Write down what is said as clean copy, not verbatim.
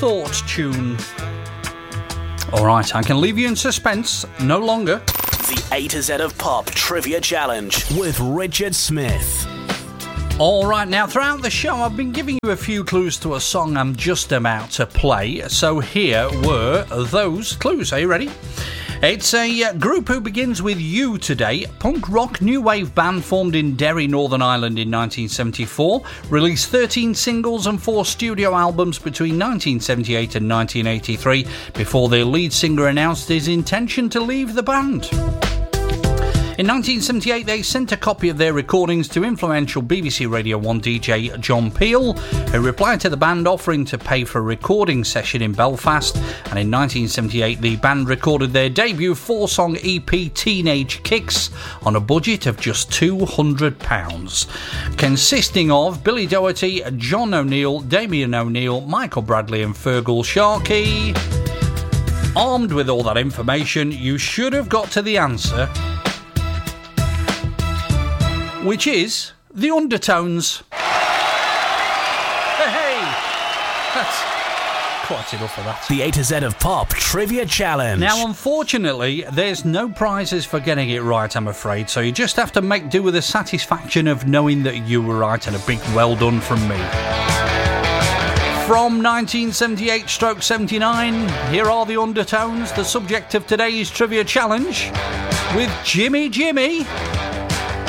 Thought tune. Alright, I can leave you in suspense no longer. The A to Z of Pop Trivia Challenge with Richard Smith. Alright, now throughout the show I've been giving you a few clues to a song I'm just about to play. So here were those clues. Are you ready? It's a group who begins with U today. Punk rock new wave band formed in Derry, Northern Ireland in 1974. Released 13 singles and 4 studio albums between 1978 and 1983 before their lead singer announced his intention to leave the band. In 1978, they sent a copy of their recordings to influential BBC Radio 1 DJ John Peel, who replied to the band offering to pay for a recording session in Belfast. And in 1978, the band recorded their debut 4-song EP Teenage Kicks on a budget of just £200, consisting of Billy Doherty, John O'Neill, Damien O'Neill, Michael Bradley and Fergal Sharkey. Armed with all that information, you should have got to the answer, which is The Undertones. Hey, that's quite enough of that. The A to Z of Pop Trivia Challenge. Now, unfortunately, there's no prizes for getting it right, I'm afraid, so you just have to make do with the satisfaction of knowing that you were right, and a big well done from me. From 1978-79, here are The Undertones, the subject of today's Trivia Challenge, with Jimmy Jimmy.